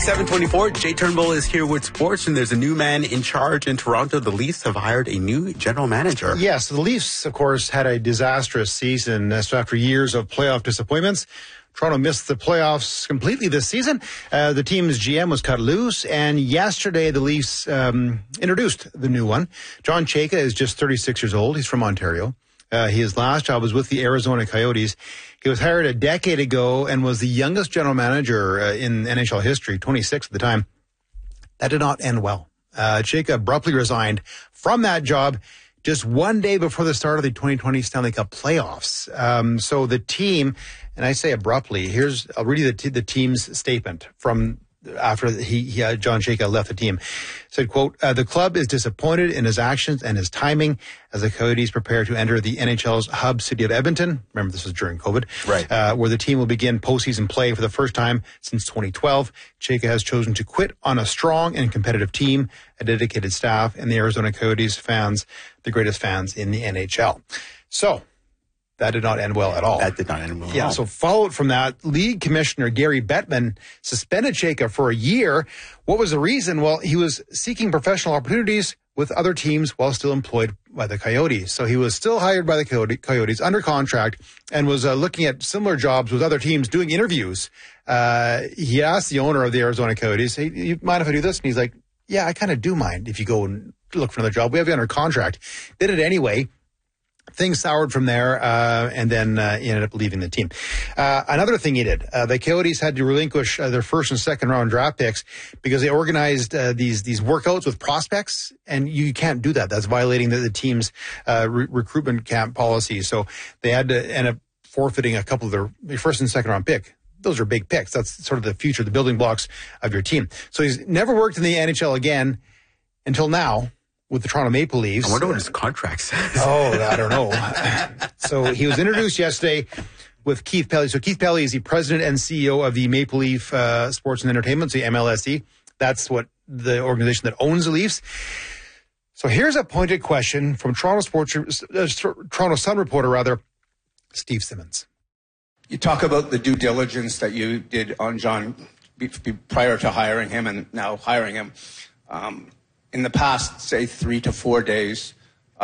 7:24, Jay Turnbull is here with sports, and there's a new man in charge in Toronto. The Leafs have hired a new general manager. Yes, the Leafs, of course, had a disastrous season. So after years of playoff disappointments, Toronto missed the playoffs completely this season. The team's GM was cut loose, and yesterday the Leafs introduced the new one. John Chayka is just 36 years old. He's from Ontario. His last job was with the Arizona Coyotes. He was hired a decade ago and was the youngest general manager in NHL history, 26 at the time. That did not end well. Chayka abruptly resigned from that job just one day before the start of the 2020 Stanley Cup playoffs. So the team, and I say abruptly, I'll read you the team's statement from after John Chayka left the team. Said, quote, the club is disappointed in his actions and his timing as the Coyotes prepare to enter the NHL's hub city of Edmonton. Remember, this was during COVID. Right. Where the team will begin postseason play for the first time since 2012. Chayka has chosen to quit on a strong and competitive team, a dedicated staff, and the Arizona Coyotes fans, the greatest fans in the NHL. So, that did not end well at all. That did not end well at all. Yeah, so followed from that, League Commissioner Gary Bettman suspended Chayka for a year. What was the reason? Well, he was seeking professional opportunities with other teams while still employed by the Coyotes. So he was still hired by the Coyotes under contract and was looking at similar jobs with other teams, doing interviews. He asked the owner of the Arizona Coyotes, hey, you mind if I do this? And he's like, yeah, I kind of do mind if you go and look for another job. We have you under contract. Did it anyway. Things soured from there, and then he ended up leaving the team. Another thing he did, the Coyotes had to relinquish their first and second round draft picks because they organized these workouts with prospects, and you can't do that. That's violating the team's recruitment camp policy. So they had to end up forfeiting a couple of their first and second round pick. Those are big picks. That's sort of the future, the building blocks of your team. So he's never worked in the NHL again until now, with the Toronto Maple Leafs. I wonder what his contract says. Oh, I don't know. So he was introduced yesterday with Keith Pelley. So Keith Pelley is the president and CEO of the Maple Leaf Sports and Entertainment, the MLSE. That's what the organization that owns the Leafs. So here's a pointed question from Toronto Sun reporter, Steve Simmons. You talk about the due diligence that you did on John prior to hiring him and now hiring him. In the past, say, 3 to 4 days,